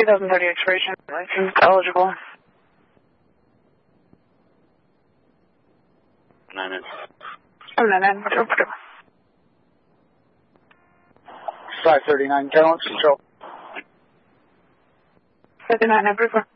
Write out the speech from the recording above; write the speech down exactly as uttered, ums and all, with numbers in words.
two thousand thirty expiration, license eligible. Nine nine. Oh, nine nine, whatever, whatever. five thirty-nine, Catalyst Control. thirty-nine, everywhere.